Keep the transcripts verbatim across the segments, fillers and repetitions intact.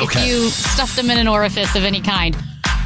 Okay. if you stuffed them in an orifice of any kind.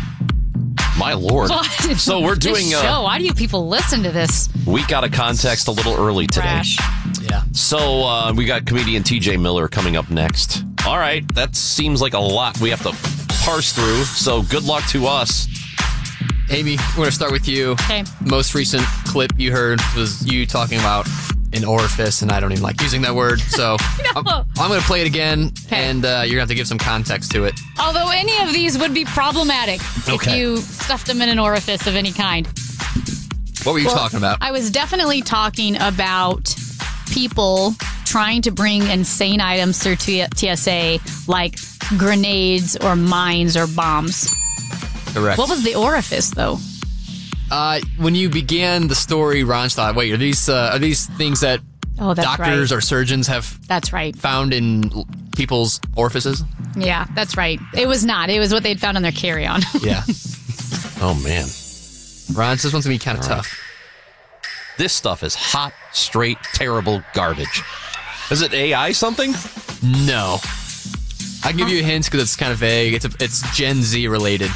My Lord. What? So we're doing This show. uh, Why do you people listen to this? week out of context a little early today. Trash. Yeah. So uh, we got comedian T J Miller coming up next. All right, that seems like a lot we have to parse through. So good luck to us. Amy, we're going to start with you. Okay. Most recent clip you heard was you talking about an orifice, and I don't even like using that word. So I'm, I'm going to play it again, Okay. and uh, you're going to have to give some context to it. Although any of these would be problematic if Okay. you stuffed them in an orifice of any kind. What were you Well, talking about? I was definitely talking about people trying to bring insane items through T- TSA, like grenades or mines or bombs. Correct. What was the orifice, though? Uh, when you began the story, Ron thought, wait, are these uh, are these things that Oh, that's doctors right. or surgeons have That's right. found in l- people's orifices? Yeah, that's right. It was not. It was what they'd found on their carry-on. Yeah. Oh, man. Ron, this one's going to be kind of tough. This stuff is hot, straight, terrible garbage. Is it A I something? No. I can give you a hint because it's kind of vague. It's a, it's Gen Z related.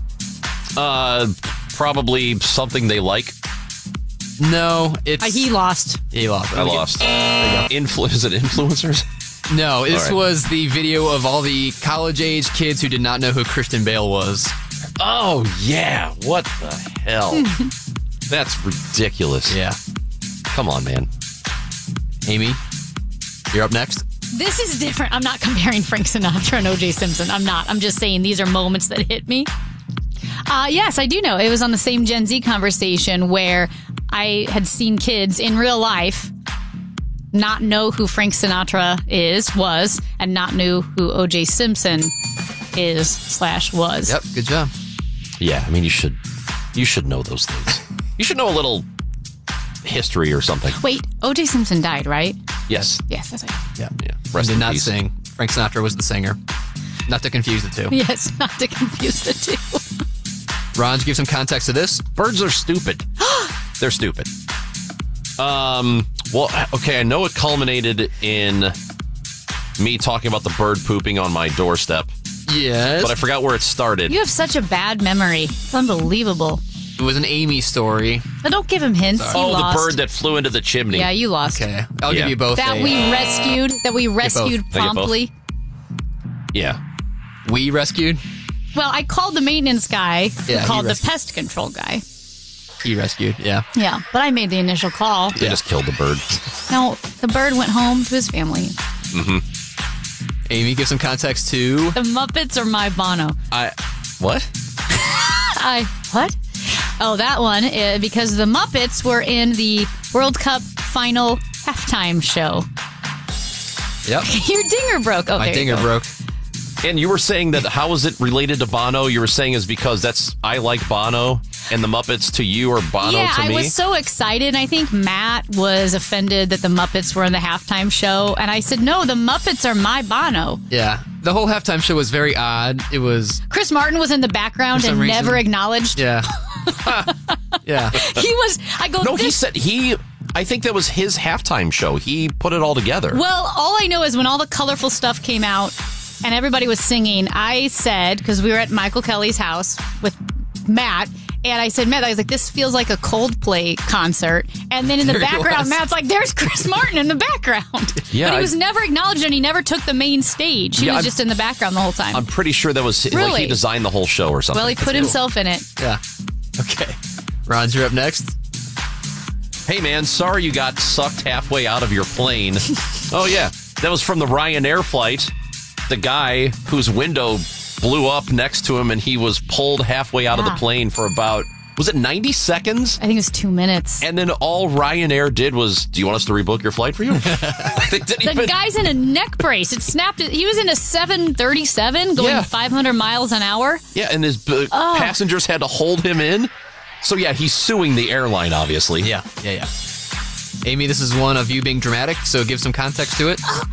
Uh, probably something they like. No, it's... Uh, he lost. He lost. I lost. Influ- is it influencers? No, this All right. was the video of all the college-age kids who did not know who Christian Bale was. Oh, yeah. What the hell? That's ridiculous. Yeah. Come on, man. Amy, you're up next. This is different. I'm not comparing Frank Sinatra and O J Simpson. I'm not. I'm just saying these are moments that hit me. Uh, yes, I do know. It was on the same Gen Z conversation where I had seen kids in real life not know who Frank Sinatra is, was, and not knew who O J Simpson is slash was. Yep, good job. Yeah, I mean, you should you should know those things. You should know a little history or something. Wait, O J Simpson died, right? Yes. Yes, that's right. Yeah. Yeah. He Rest did in not peace. sing. Frank Sinatra was the singer. Not to confuse the two. Yes, not to confuse the two. Ron, give some context to this. Birds are stupid. They're stupid. Um. Well, okay. I know it culminated in me talking about the bird pooping on my doorstep, Yes. but I forgot where it started. You have such a bad memory. It's unbelievable. It was an Amy story. But don't give him hints. He Oh, lost. the bird that flew into the chimney. Yeah, you lost. Okay. I'll Yeah. give you both That a, we uh, rescued. That we rescued I get both. promptly. Yeah. we rescued. Well, I called the maintenance guy. Who Yeah, he called the rescued. pest control guy. He rescued. Yeah. Yeah, but I made the initial call. They just killed the bird. No, the bird went home to his family. Amy, give some context to. The Muppets are my Bono. I. What? I what? Oh, that one uh, because the Muppets were in the World Cup final halftime show. Yep. Your dinger broke. Oh, My there you dinger go. broke. And you were saying that how is it related to Bono? You were saying is because that's I like Bono and the Muppets to you or Bono Yeah, to I me? was so excited. I think Matt was offended that the Muppets were in the halftime show. And I said, no, the Muppets are my Bono. Yeah. The whole halftime show was very odd. It was. Chris Martin was in the background For some and reason. never acknowledged. Yeah. yeah. He was, I go, No, this, he said he. I think that was his halftime show. He put it all together. Well, all I know is when all the colorful stuff came out and everybody was singing, I said, because we were at Michael Kelly's house with Matt, and I said, Matt, I was like, this feels like a Coldplay concert. And then in the There he background, was. Matt's like, there's Chris Martin in the background. Yeah, but he I- was never acknowledged and he never took the main stage. He Yeah, was I'm- just in the background the whole time. I'm pretty sure that was like Really? he designed the whole show or something. well, he put himself in it. Yeah. Okay. Ron, you're up next. Hey man, sorry you got sucked halfway out of your plane. Oh yeah, that was from the Ryanair flight. The guy whose window blew up next to him and he was pulled halfway out of Yeah. the plane for about, was it ninety seconds? I think it was two minutes. And then all Ryanair did was, do you want us to rebook your flight for you? They didn't The even, guy's in a neck brace. It snapped. He was in a seven thirty-seven going Yeah. five hundred miles an hour. yeah, and his uh, Oh. passengers had to hold him in. So yeah, he's suing the airline, obviously. Yeah. Yeah, yeah. Amy, this is one of you being dramatic, so give some context to it. Uh,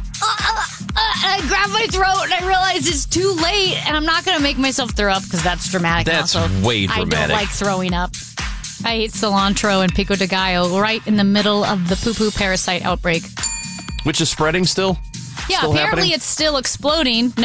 I grab my throat and I realize it's too late, and I'm not going to make myself throw up because that's dramatic. That's also. way I don't dramatic. like throwing up. I ate cilantro and pico de gallo right in the middle of the poo-poo parasite outbreak. Which is spreading still? Yeah, Still apparently happening? it's still exploding. No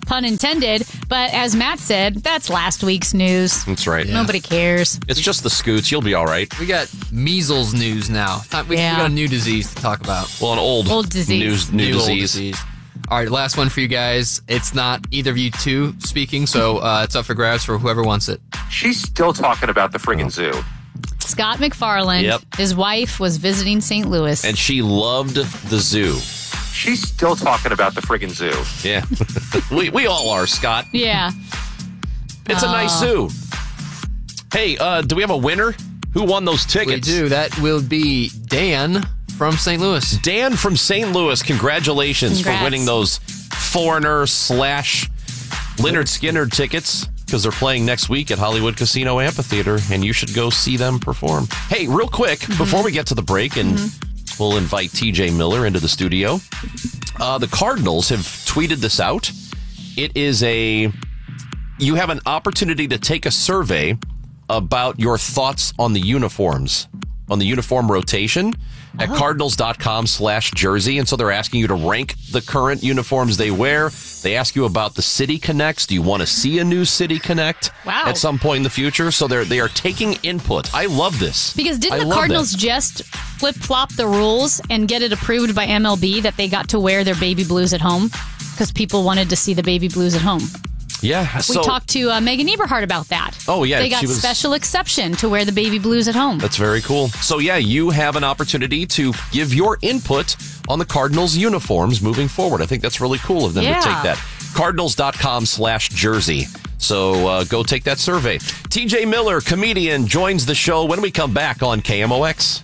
pun intended. But as Matt said, that's last week's news. That's right. Yeah. Nobody cares. It's just the scoots. You'll be all right. We got measles news now. We, yeah. we got a new disease to talk about. Well, an old, old disease. News, new, new disease. Old disease. All right, last one for you guys. It's not either of you two speaking, so uh, it's up for grabs for whoever wants it. She's still talking about the friggin' oh. zoo. Scott McFarland, yep. his wife, was visiting Saint Louis. And she loved the zoo. She's still talking about the friggin' zoo. Yeah. we we all are, Scott. Yeah. It's uh, a nice zoo. Hey, uh, do we have a winner? Who won those tickets? We do. That will be Dan from Saint Louis. Dan from Saint Louis, congratulations Congrats. for winning those Foreigner slash Lynyrd Skynyrd tickets, because they're playing next week at Hollywood Casino Amphitheater, and you should go see them perform. Hey, real quick, mm-hmm. before we get to the break, and mm-hmm. we'll invite T J Miller into the studio, uh, the Cardinals have tweeted this out. It is a, you have an opportunity to take a survey about your thoughts on the uniforms, on the uniform rotation at oh. cardinals.com slash jersey. And so they're asking you to rank the current uniforms they wear. They ask you about the City Connects. Do you want to see a new City Connect wow. at some point in the future? So they're, they are taking input. I love this. Because didn't I the Cardinals that. just flip-flop the rules and get it approved by M L B that they got to wear their baby blues at home? Because people wanted to see the baby blues at home. Yeah. We so, talked to uh, Megan Eberhardt about that. Oh, yeah. They got she was, special exception to wear the baby blues at home. That's very cool. So, yeah, you have an opportunity to give your input on the Cardinals uniforms moving forward. I think that's really cool of them yeah. to take that. Cardinals.com slash jersey. So uh, go take that survey. T J Miller, comedian, joins the show when we come back on K M O X.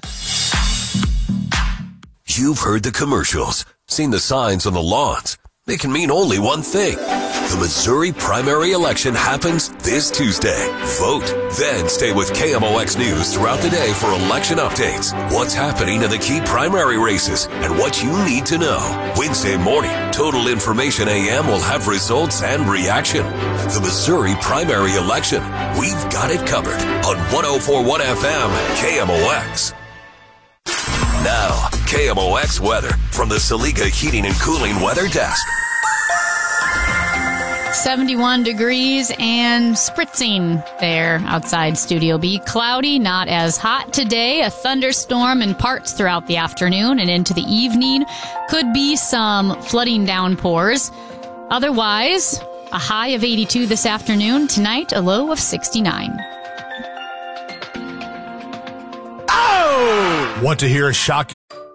You've heard the commercials, seen the signs on the lawns. They can mean only one thing. The Missouri primary election happens this Tuesday. Vote, then stay with K M O X News throughout the day for election updates, what's happening in the key primary races, and what you need to know. Wednesday morning, Total Information A M will have results and reaction. The Missouri primary election. We've got it covered on one oh four point one F M K M O X. Now, K M O X weather from the Saliga Heating and Cooling Weather Desk. seventy-one degrees and spritzing there outside Studio B. Cloudy, not as hot today. A thunderstorm in parts throughout the afternoon and into the evening. Could be some flooding downpours. Otherwise, a high of eighty-two this afternoon. Tonight, a low of sixty-nine. Want to hear a shock?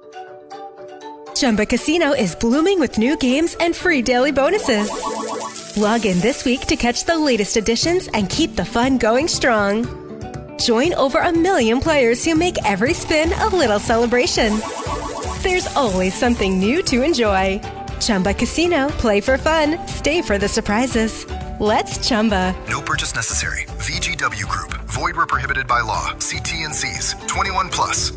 Chumba Casino is blooming with new games and free daily bonuses. Log in this week to catch the latest additions and keep the fun going strong. Join over a million players who make every spin a little celebration. There's always something new to enjoy. Chumba Casino. Play for fun. Stay for the surprises. Let's Chumba. No purchase necessary. V G W Group. Void where prohibited by law. See T N Cs. twenty-one plus.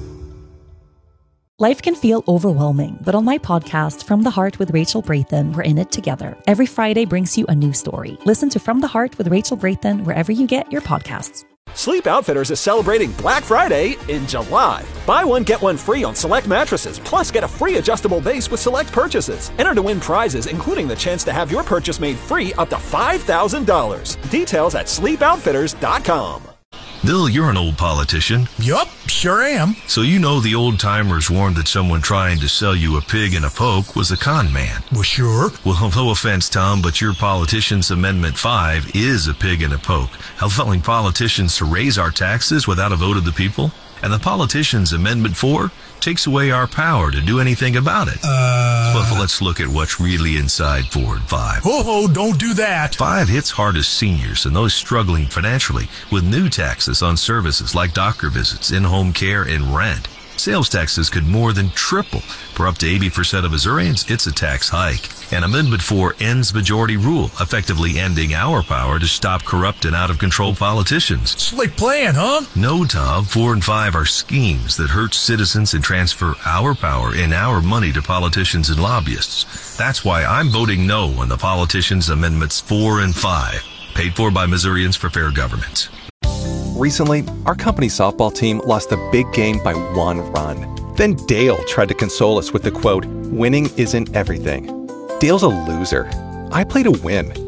Life can feel overwhelming, but on my podcast, From the Heart with Rachel Brathen, we're in it together. Every Friday brings you a new story. Listen to From the Heart with Rachel Brathen wherever you get your podcasts. Sleep Outfitters is celebrating Black Friday in July. Buy one, get one free on select mattresses, plus get a free adjustable base with select purchases. Enter to win prizes, including the chance to have your purchase made free up to five thousand dollars. Details at sleep outfitters dot com. Bill, you're an old politician. Yup, sure am. So you know the old-timers warned that someone trying to sell you a pig in a poke was a con man. Well, sure. Well, no offense, Tom, but your Politicians Amendment five is a pig in a poke, allowing politicians to raise our taxes without a vote of the people. And the Politicians Amendment four takes away our power to do anything about it. Uh... Well, let's look at what's really inside Ford five. Ho-ho, don't do that. five hits hardest seniors and those struggling financially with new taxes on services like doctor visits, in-home care, and rent. Sales taxes could more than triple. For up to eighty percent of Missourians, it's a tax hike. And Amendment four ends majority rule, effectively ending our power to stop corrupt and out-of-control politicians. Slick plan, huh? No, Tom. four and five are schemes that hurt citizens and transfer our power and our money to politicians and lobbyists. That's why I'm voting no on the Politicians Amendments four and five, paid for by Missourians for fair government. Recently, our company softball team lost a big game by one run. Then Dale tried to console us with the quote, "Winning isn't everything." Dale's a loser. I play to win.